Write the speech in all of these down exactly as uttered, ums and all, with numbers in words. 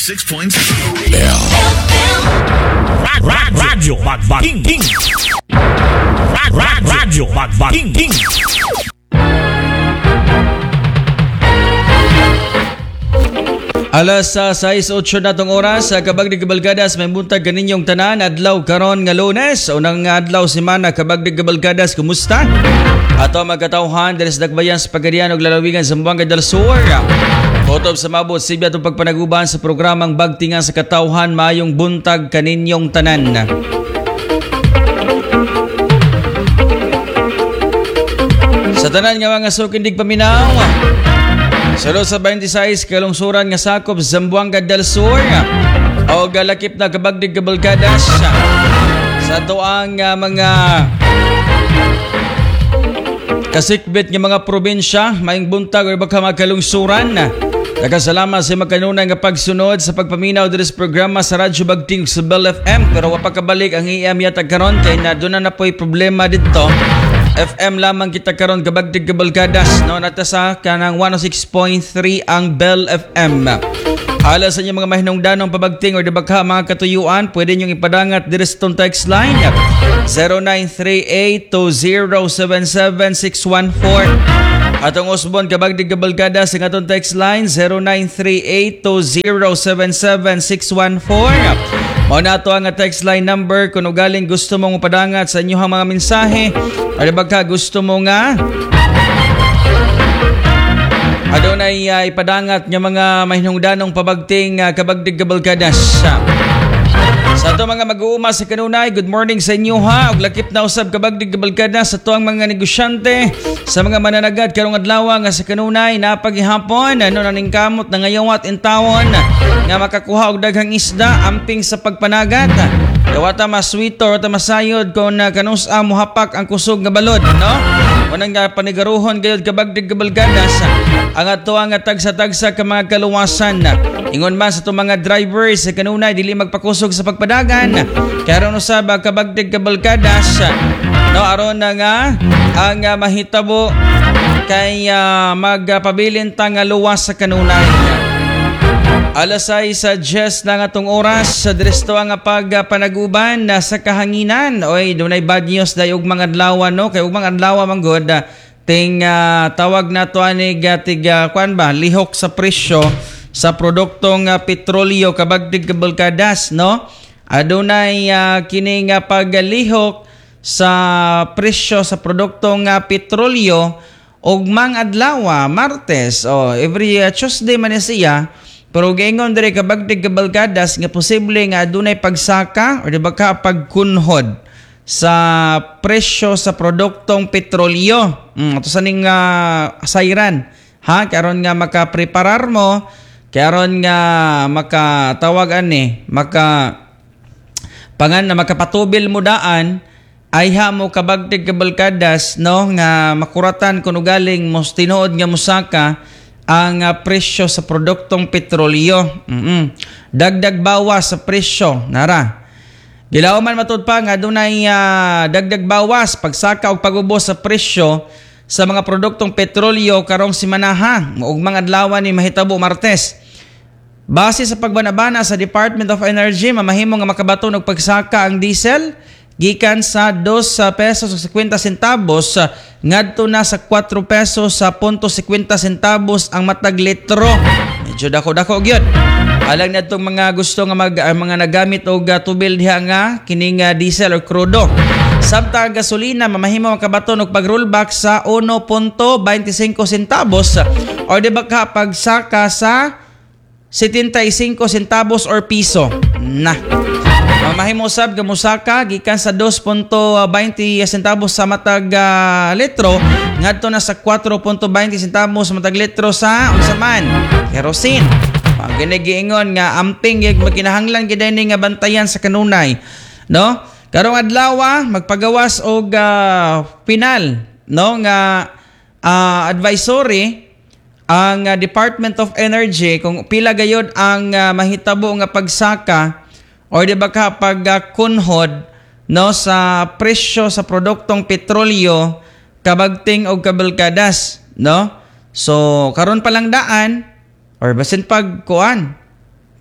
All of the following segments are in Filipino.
ninety-six point seven. Radyo Bagbaking King. Radyo Bagbaking King. Alas sa sais otso na tong oras sa kabagdig kabalkadas may buntag kaninyong tanan adlaw karon nga Lunes unang adlaw semana kabagdig kabalkadas kumusta? Ato magkatawhan diri sa Dakbayan sa Pagadian ug lalawigan sa Zamboanga del Sur. Kotob sa mabot sibya atong pagpanaguban sa programang Bagtingan sa Katawhan maayong buntag kaninyong tanan. Sa tanan nga mga sukindig paminaw Salo sa twenty-six kalungsuran nga sakop Zamboanga del Sur o galakip na kabagdig kabalkadas sa tuang uh, mga kasikbit nga mga probinsya maing buntag o baka makalungsuran. Nakasalamat sa makanunay nga pagsunod sa pagpaminaw diri sa programa sa Radyo Bagting sa Bell F M pero wa pa kabalik ang I M yatag karon kay na doon na po'y problema dito. F M lamang kita karon kabagdig kabalkadas no natasa kanang one oh six point three ang Bell F M. Ala sa inyo mga mahinungdanong pabagting o debakha mga katuyuan pwede nyo ipadangat diri sa tong text line zero nine three eight two zero seven seven six one four. Atong usbon kabagdig kabalkadas ang atong text line zero nine three eight two zero seven seven six one four. Mao na ato ang text line number kung ugaling gusto mong padangat sa inyong mga mensahe o baka gusto mo nga adunay uh, ipadangat nga mga mahinungdanong pabagting uh, kabagdig kabalkadas. Sa ato mga mag-uuma sa kanunay, good morning sa inyo ha. Og lakip na usab kabagdig kabalkadas sa tuang mga negosyante, sa mga mananagad karong adlaw nga sa kanunay napaghihapon ano naning kamot na ngayawat intawon nga makakuha og daghang isda amping sa pagpanagat. Dawata maswito o ta masayod kung uh, kanusa muhapak ang kusog nga balod, no? Unang uh, panigaruhon gayud kabagdig kabalkadas ang ato ang tagsa-tagsa ka mga kaluwasan. Ingon man sa itong mga drivers sa kanunay dili magpakusog sa pagpadagan kaya ron usab kabagdig kabalkadas no aron na nga ang uh, mahitabo kay uh, magpabilin ta nga luwas sa kanunay. Alas ay sa Jess na nga tong oras sa dristo ang pagpanaguban uh, sa kahanginan. Oy, dunay bad news dayo og mga adlaw no kay og mga adlaw man god uh, ting uh, tawag na to ani gatig uh, kwan ba lihok sa presyo sa produktong uh, petrolyo kabagdig kabalkadas no adunay uh, kini nga paglihok sa presyo sa produktong uh, petrolyo og mang adlaw Martes o oh, every uh, Tuesday man siya pero gaingon diri kabagdig kabalkadas nga posible nga adunay pagsaka o di ba ka pagkunhod sa presyo sa produktong petrolyo. Mm, ato sa ning uh, sayran ha karon nga makapreparar mo karon nga makatawag ani maka pangan na makapatubil mo daan ay ha mo kabagdig kabalkadas no nga makuratan kuno galing mo tinuod nga musaka ang uh, presyo sa produktong petrolyo. Mm-hmm. Dagdag bawas sa presyo nara. Gilaw man matud pa nga dunay uh, dagdag bawas pagsaka og pag-ubos sa presyo sa mga produktong petrolyo karong simanaha ug mga adlaw ni mahitabo Martes. Base sa pagbanabana sa Department of Energy, mamahimo nga makabaton og pagsaka ang diesel gikan sa two pesos ug fifty centavos ngadto na sa four pesos sa punto fifty centavos ang matag litro. Medyo dako-dako gyud. Alang na itong mga gusto nga mag, uh, mga nagamit og uh, tubil diha nga kining uh, diesel or crudo. Samtang gasolina mamahimo makabaton og pag-rollback sa one punto twenty-five centavos o di ba ka pagsaka sa seventy-five centavos or piso. Na. Mamahimo sab nga musaka gikan sa two punto twenty centavos sa matag uh, litro ngadto na sa four punto twenty centavos sa matag litro sa unsa man kerosene. Ang ginigiingon nga amping gyud makinahanglan gyud ni nga bantayan sa kanunay, no? Karong adlaw magpagawas og uh, pinal, no, nga uh, advisory ang uh, Department of Energy kung pila gayud ang uh, mahitabo nga pagsaka o di ba ka pagkunhod uh, no sa presyo sa produktong petrolyo kabagting og kabalkadas, no? So karon pa lang daan or basin pag kuan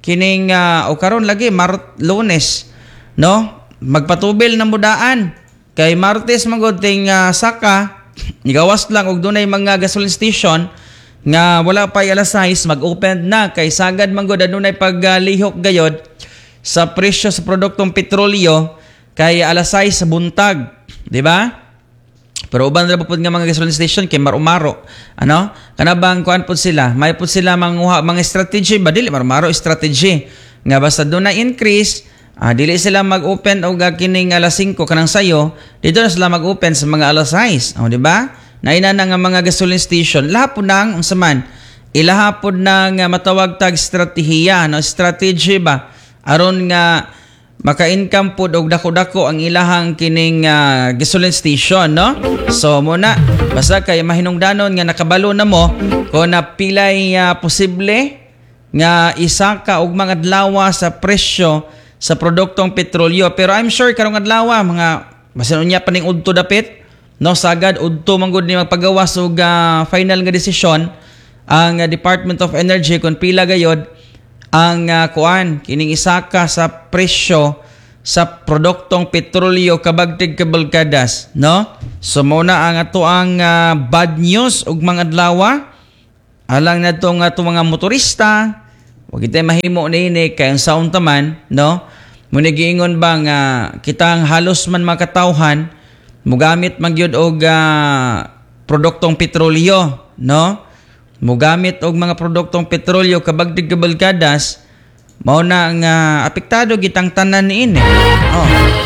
kining uh, o karon lagi Mar- Lunes, no? Magpatubil na mudaan kay Martes magunting uh, saka igawas lang og dunay mga gasoline station nga wala pa alas sais mag-open na kay sagad man gud adunay paglihok gayod sa presyo sa produktong petrolyo kay alas sais sa buntag, di ba? Pero uban ra pud nga mga gasoline station kay marumaro. Ano? Kanabang kuan pud sila, may pud sila manguha mga strategy ba dili marumaro strategy nga basta dunay increase, ah, dili sila mag-open og kining alas singko kanang sayo, dito na sila mag-open sa mga alas sais. Oh, di ba? Naina na nga mga gasoline station, laha po nang unsa man ilaha po nang matawag tag strategiya, no? Strategy ba aron nga maka-income po og dako-dako ang ilahang kining uh, gasoline station, no? So muna basta kay mahinungdanon nga nakabalo na mo kung napilay uh, posible nga isa ka og mga adlaw sa presyo sa produktong petrolyo. Pero I'm sure karong adlaw mga basin unya pa ning udto dapit, no? Sagad udto man gud ni magpagawas og uh, final nga desisyon ang uh, Department of Energy kung pila gayod ang uh, kuan kining isaka sa presyo sa produktong petrolyo kabagtig kabalkadas, no? So muna ang ato ang uh, bad news ug mga adlaw alang na itong ato mga motorista, wag kita mahimo niini kay ang sound taman, no? Muna giingon ba nga kitang halos man makatawhan mugamit magyud og uh, produktong petrolyo, no? Mugamit og mga produktong petrolyo kabagdig kabalkadas, mao na ang uh, apektado gitang tanan niini. Oh.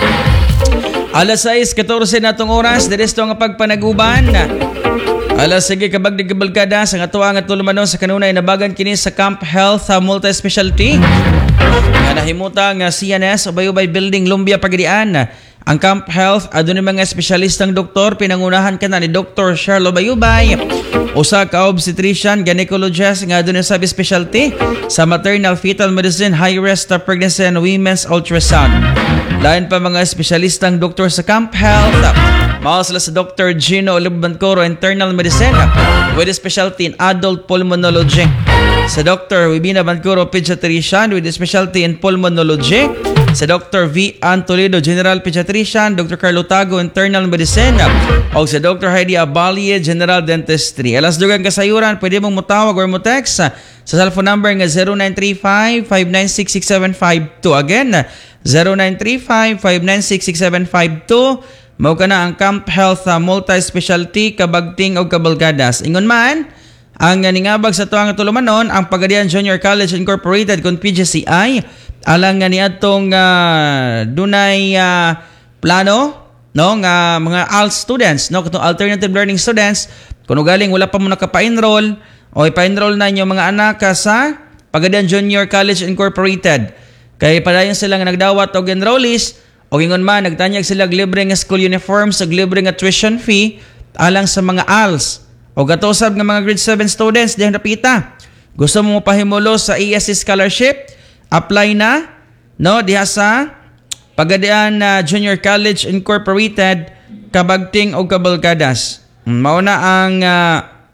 Alas sais katorse na tong oras, diresto nga pagpanaguban. Alas sige kabagdig kabalkadas ang ato ang atulumanon sa kanunay nabagan kini sa Camp Health uh, Multi-Specialty. Nga nahimuta nga C N S Ubay-Ubay Building, Lumbia, Pagadian. Ang Camp Health adunay mga espesyalistang doktor, pinangunahan kana ni Doctor Charlo Bayubay, usa ka obstetrician, gynecologist nga adunay subspecialty sa maternal fetal medicine, high risk pregnancy and women's ultrasound. Lain pa mga espesyalistang doktor sa Camp Health, mao sila sa Doctor Gino Olubbancoro, internal medicine with a specialty in adult pulmonology, sa Doctor Wibina Bancoro, pediatrician with a specialty in pulmonology, sa Doctor V. Antolido, General Pediatrician, Doctor Carlo Tago, Internal Medicine, o sa Doctor Heidi Abalie, General Dentistry. Alas dugang kasayuran, pwede mong mutawag or mutext sa cellphone number nga zero nine three five, five nine six, six seven five two. Again, zero nine three five, five nine six, six seven five two. Mao ka na ang Camp Health uh, Multi-Specialty, kabagting o kabalgadas. Ingon man, ang ningabag sa tuwang tulumanon, ang Pagadian Junior College Incorporated kung P G C I, alang nga ni atong uh, dunay uh, plano, no, nga mga A L S students, no, katong alternative learning students, kung galing wala pa mo nakapa-enroll o ipa-enroll na inyo mga anak sa Pagadian Junior College Incorporated. Kay padayon sila nga nagdawat og enrollees o ingon man nagtanyag sila og libre nga school uniforms ug libre nga tuition fee alang sa mga A L S o gatosab nga mga grade seven students dihang napita. Gusto mo pahimulo sa E S C scholarship? Apply na, no, diha sa Pagadian uh, Junior College Incorporated, kabagting o kabalkadas. Mao na ang uh,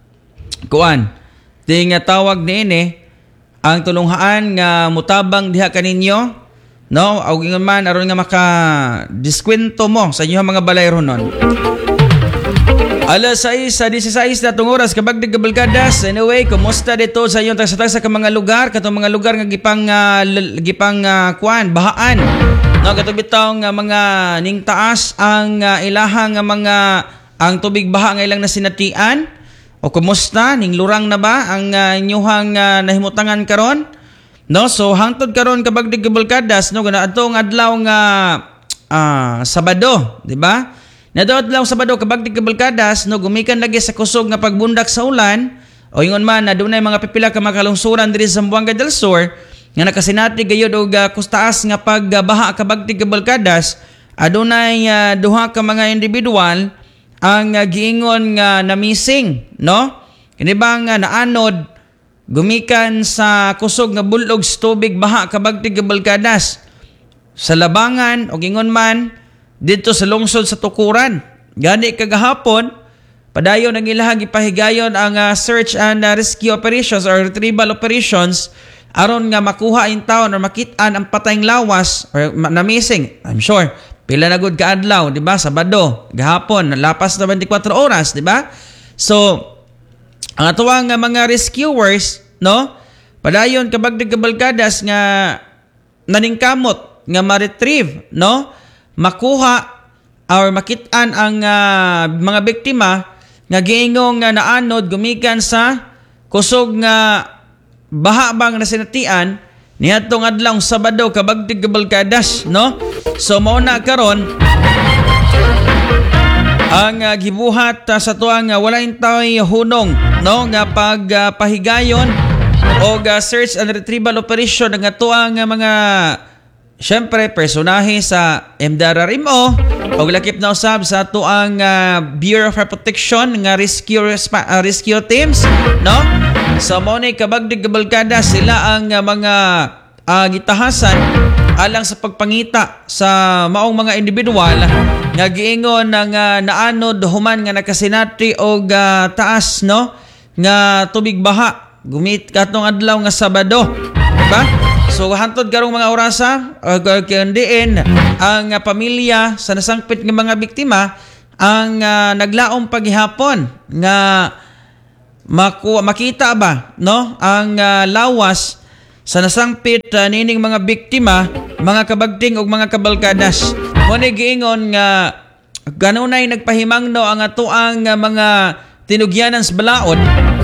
kuan ting uh, tawag niini ang tulunghaan nga mutabang diha kaninyo, no, og ingon man aron nga maka diskwento mo sa inyo mga balayro nun. Alas sais sa disisays na itong oras kabagdig kabalkadas. Anyway, kumusta dito sa inyong tagsa-tagsa ka mga lugar, katong mga lugar nga gipang uh, gipang uh, kuan bahaan, no, katong bitaw nga mga ning taas ang uh, ilahang nga mga ang tubig baha nga ilang nasinatian, o kumusta ning lurang na ba ang uh, inyuhang uh, nahimutangan karon, no? So hangtod karon kabagdig kabalkadas, no, kana atong adlaw nga uh, Sabado, di ba? Nadawat lang Sabado kabagdig kabalkadas, no, gumikan lagi sa kusog nga pagbundak sa ulan, o ingon man na dunay mga pipila ka makalungsuran diri sa Zamboanga del Sur nga nakasinati gayud og uh, kustaas nga pagbaha kabagdig kabalkadas. Adunay uh, duha ka mga individual ang uh, giingon nga na missing, no? Kini bang uh, naanod gumikan sa kusog nga bulog sa tubig baha kabagdig kabalkadas sa Labangan o ingon man dito sa lungsod sa Tukuran. Gani kagahapon, padayon ang ilahang ipahigayon ang uh, search and uh, rescue operations or retrieval operations aron nga makuha in town or makit-an ang patayng lawas or na missing. I'm sure pila na gud ka adlaw, di ba? Sabado, gahapon, lapas na twenty-four oras, di ba? So ang atuang nga mga rescuers, no? Padayon kabagdig kabalkadas nga naningkamot nga ma-retrieve, no? Makuha or makit-an ang uh, mga biktima nga giingong nga naanod gumikan sa kusog nga baha bang nasinatian niadtong adlaw Sabado kabagdig kabalkadas, no? So mao na karon ang uh, gibuhat uh, sa tuang uh, wala intay hunong, no, nga pagpahigayon uh, o uh, search and retrieval operation nga tuang uh, mga syempre personahe sa M D R R M O o lakip na usab sa tuang uh, Bureau of Fire Protection nga rescue resp- uh, rescue teams, no? Sa so, mo ni kabagdig kabalkada sila ang uh, mga uh, gitahasan alang sa pagpangita sa maong mga individual nga giingon ng uh, naanod human nga nakasinati og uh, taas, no, nga tubig baha gumit katong adlaw nga Sabado, diba? So hantod karong mga orasa uh, kandiin ang uh, pamilya sa nasangpit nga mga biktima ang uh, naglaom paghihapon nga maku- makita ba, no, ang uh, lawas sa nasangpit uh, nining mga biktima, mga kabagting ug mga kabalkadas. Muna giingon nga ganunay nagpahimangno ang atuang uh, mga tinugyanan sa balaod.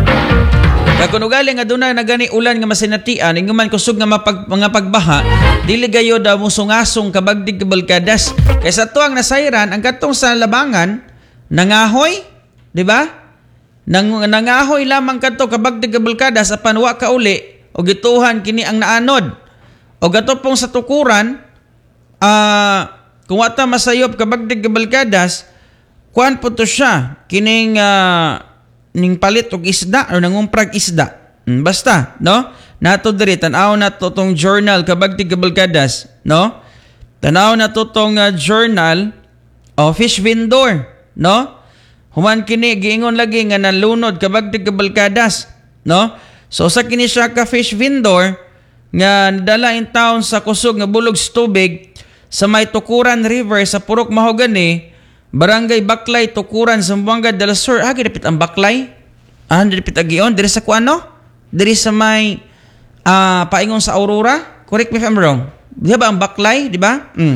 Kung ugali nga doon na nagani ulan nga masinatian, inguman kusog nga mapag, mga pagbaha, dili gayo daw musungasong kabagdig kabalkadas. Kaysa to ang nasayran, ang katong sa labangan, nangahoy, di ba? Nang, nangahoy lamang kato kabagdig kabalkadas apan wa ka uli, o gituhan kini ang naanod. O gato pong sa tukuran, uh, kung wata masayop kabagdig kabalkadas, kuan po to siya, kining uh, ning palit og isda o nangumprag isda. Basta, no? Nato diri tan-aw na to tong journal kabagdig kabalkadas, no? Tan-aw na to tong uh, journal o fish vendor, no? Human kini giingon lagi nga nalunod kabagdig kabalkadas, no? So sa kini siya ka fish vendor nga nadala in town sa kusog nga bulog sa tubig sa may Tukuran River sa Purok Mahogany, Barangay Baklay, Tukuran, Zamboanga del Sur. Ah, dapit ang Baklay. Ah, dapit agion. Diri sa kuano? Diri sa may uh, paingon sa Aurora. Correct me if I'm wrong. Di ba ang Baklay? Di ba? Mm.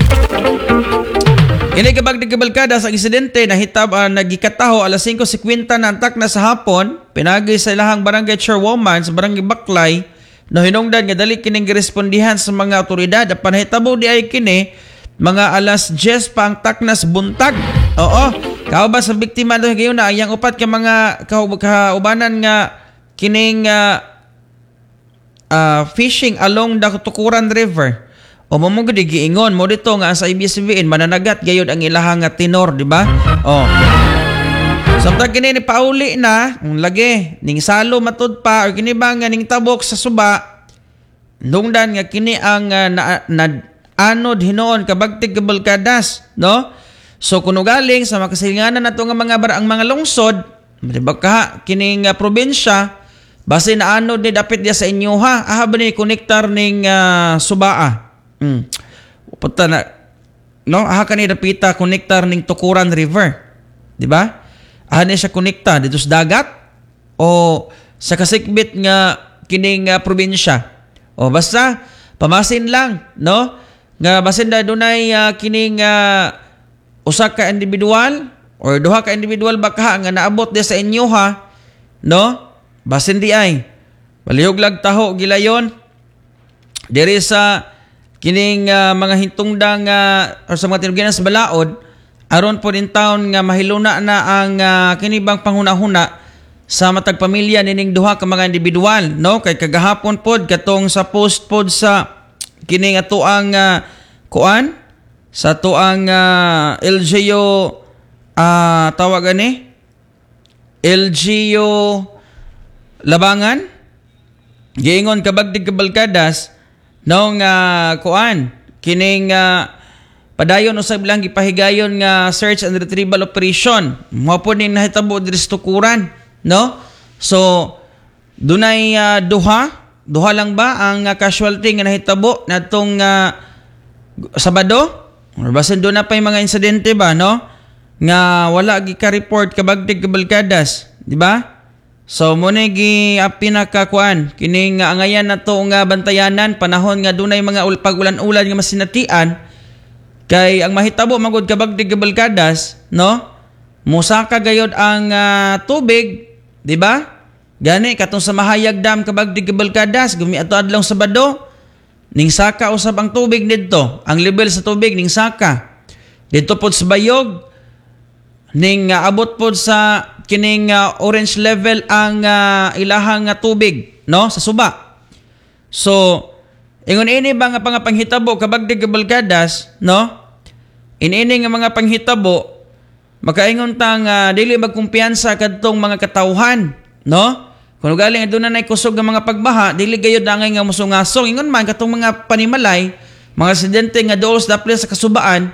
Kini kabagdig kabalkada sa insidente na hitab uh, nagikataho alas five fifty na antak na sa hapon. Pinagay sa ilahang barangay chairwoman sa barangay Baklay na hinungdan nga dali kining girespondihan sa mga otoridad. Apan hitabo di ay kini mga alas diyes pa ang taknas buntag. Oo. Kauban sa biktima do gayon na yang upat ka mga kaubanan nga kining uh, uh, fishing along the Tukuran River. O mo mo gid giingon mo dito nga sa A B S C B N mananagat gayud ang ilahang nga tenor, di ba? Oh. Samtang kini ni pauli na, lagi ning salo matud pa or kini ba nga ning tabok sa suba. Dungdan nga kini ang uh, na, na anod hinoon kabagtig kabalkadas, no? So kuno galing sa makasilinganan nato nga mga bar ang mga lungsod, di ba ka kining uh, probinsya, base na anod ni dapit dia sa inyo ha, aha ba ni konektar ning uh, subaa. Hmm. Puta na, no? Aha ka ni dapita konektar ning Tukuran River, di ba? Aha ni siya konekta dito sa dagat o sa kasikbit nga kining uh, probinsya. O basta pamasin lang, no? Nga basin da dunay uh, kining uh, usa ka individual or duha ka individual baka nga naabot di sa inyo ha, no? Basin di ay balihog lag taho gilayon diri sa kining uh, mga hintungdang uh, or sa mga tinugyan sa balaod aron po din taon nga mahiluna na ang uh, kinibang panghuna-huna sa matag pamilya nining duha ka mga individual, no? Kay kagahapon pod katong sa post pod sa kining ato ang uh, kuan sa ato ang uh, L G U uh, tawag ani L G U Labangan giingon kabagdig kabalkadas nung uh, kuan kining uh, padayon usab lang gipahigayon nga search and retrieval operation mo po ning nahitabo diri sa Tukuran, no? So dunay uh, duha duha lang ba ang uh, casualty nga nahitabo natong uh, Sabado? Or basin doon na pa yung mga insidente ba, no? Nga wala gi ka report kabagdig kabalkadas, di ba? So mo na gi uh, pinakakuan kining uh, angayan na to nga bantayanan panahon nga dunay mga ul- pag-ulan-ulan nga masinatian kay ang mahitabo magud kabagdig kabalkadas, no? Musaka gayod ang uh, tubig, di ba? Gani katong sa Mahayag Dam kabagdig kabalkadas gumi ato adlong Sabado. Ning saka usab ang tubig didto. Ang level sa tubig ning saka. Dito pod sa Bayog ning uh, abot pod sa kining uh, orange level ang uh, ilahang uh, tubig, no, sa Suba. So, ingon ini ba nga panghitabo kabagdig kabalkadas, no? Inini nga mga panghitabo makaingon tang uh, dili magkumpiyansa kadtong mga katawhan, no? Kung galing doon na kusog ng mga pagbaha, dili gayud na nga musungasong. Ingon man, katong mga panimalay, mga residente nga doos dapli sa kasubaan,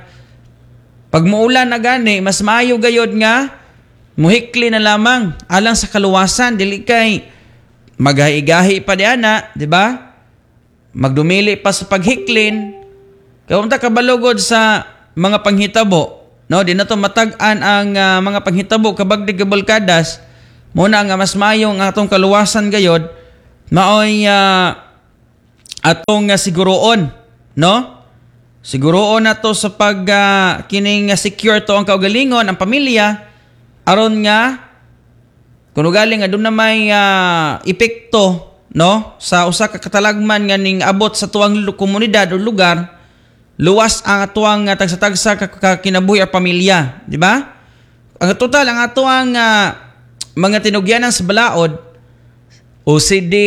pag muulan na gani, mas maayo gayod nga, muhikli na lamang, alang sa kaluwasan, dili kay maghahigahi pa diana, di ba? Magdumili pa sa paghiklin, kaya unta kabalugod sa mga panghitabo, no? Di na to matag-an ang uh, mga panghitabo kabagdig kabalkadas. Muna nga mas mayong atong kaluwasan gayod maoy uh, atong uh, siguroon, no? Siguroon nato sa pag uh, kining uh, secure to ang kaugalingon ang pamilya aron nga kuno galing adun na may uh, epekto, no, sa usa ka katalagman nga ning abot sa tuwang komunidad o lugar, luwas ang atuang uh, tagsa-tagsa ka kinabuhi ang pamilya, di ba? Ang total ang atuang uh, mga tinugyanan sa balaod, O C D,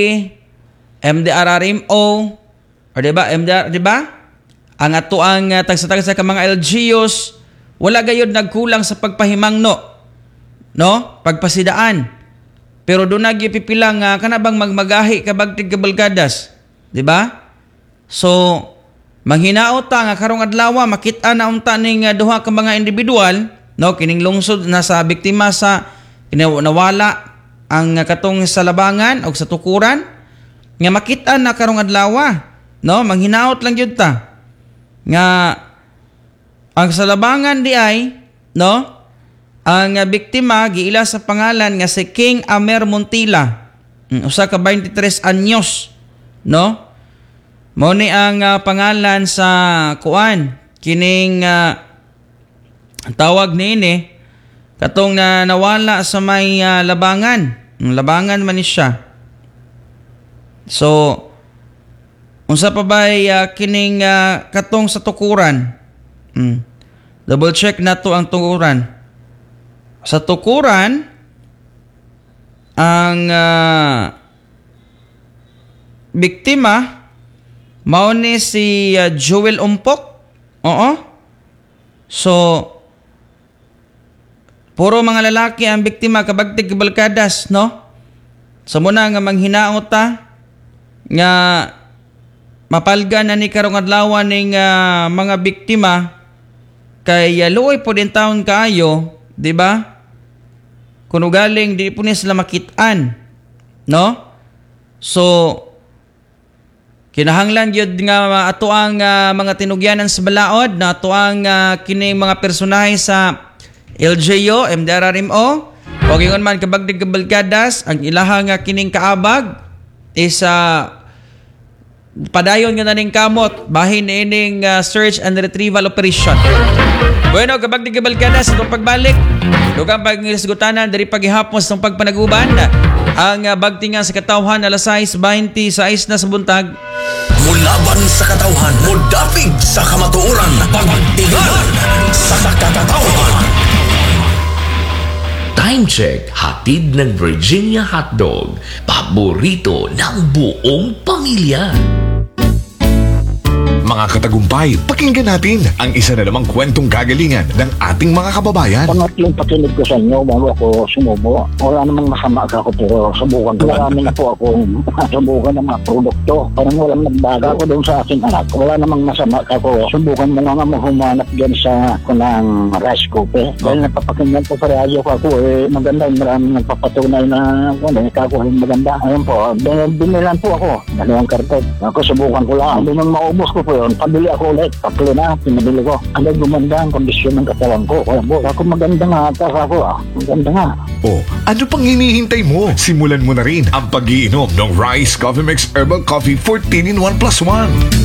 M D R R M O, or diba, M D R, diba? Ang ato ang uh, tagsa-tagsa ka mga L G Us, wala gayod nagkulang sa pagpahimangno, no? Pagpasidaan. Pero doon nagipipilang uh, kanabang magmagahi kabagtig kabalkadas, diba? So, manghinaot ta nga karong adlaw makita na unta ning uh, duha ka mga individual, no? Kining lungsod na sa biktima sa nawala ang katong sa labangan o sa tukuran nga makita na karong adlaw, no, manghinaot lang jud ta nga ang sa labangan di ay, no, ang biktima giila sa pangalan nga si King Amer Montila, usa ka twenty-tres anyos, no, mo ni ang uh, pangalan sa kuan kining uh, tawag niini katong na nawala sa may uh, labangan. Labangan man ni siya. So, unsa pa ba uh, kining uh, katong sa tukuran? Hmm. Double check na to ang tukuran. Sa tukuran, ang uh, biktima, mao ni si uh, Joel Umpok. Oo. So, puro mga lalaki ang biktima kabagtig kabalkadas, no? So muna nga manghinaot ta nga mapalga na ni karong adlaw ning uh, mga biktima kay uh, luoy po din taon kaayo, di ba? Kuno galing di po ni sila makitaan, no? So kinahanglan gyud nga ato ang uh, mga tinugyanan sa balaod na ato ang uh, kining mga personahe sa L G U, M D R R M O, o gingon man kabagdig kabalkadas, ang ilahang uh, kining kaabag is uh, padayon nga naning kamot bahin ining uh, search and retrieval operation. Bueno, kabagdig kabalkadas itong pagbalik, dugang pag-isgutanan dari paghihapos ng pagpanaguban ang uh, bagtingan sa katawhan alas sais twenty sa is na sa buntag. Mulaban sa katawhan, mudapig sa kamatuoran, pagtingan sa katawhan. Time check, hatid ng Virginia Hotdog. Paborito ng buong pamilya. Mga katagumpay, pakinggan natin ang isa na namang kwentong kagalingan ng ating mga kababayan. Pangatlong pakinig ko sa inyo bago ako sumubo. Wala namang masama ka ako pero subukan ko. Marami na po akong subukan ng mga produkto. Parang walang nagbaga ako doon sa aking anak. Wala namang masama ka ako. Subukan mo nga mo humanap dyan sa kunang rice cooker. Dahil napapakinggan ko sa radyo ko ako eh maganda. Maraming nagpapatunay na ano, ikakuha yung maganda. Ayun po, binilan po ako. Dalawang karton. Ako subukan ko lang. Hindi nang maubos ko po yun. Pabili ako ulit. Tatlo na, pinabili ko. Ano gumanda ang kondisyon ng katawan ko. Kaya po, ako maganda nga ata ako ah. Maganda nga. O, ano pang hinihintay mo? Simulan mo na rin ang pag-iinom ng Rice Coffee Mix Herbal Coffee fourteen in one plus one.